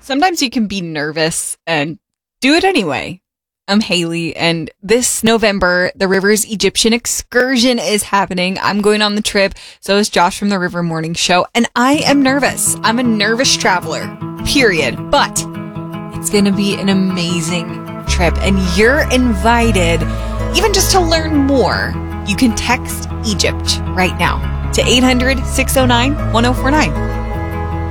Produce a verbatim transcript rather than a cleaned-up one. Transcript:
sometimes you can be nervous and do it anyway. I'm Haley, and this November, the Rivers Egyptian Excursion is happening. I'm going on the trip, so is Josh from the River Morning Show, and I am nervous. I'm a nervous traveler, period. But it's going to be an amazing trip, and you're invited, even just to learn more. You can text Egypt right now to eight hundred, six oh nine, one oh four nine.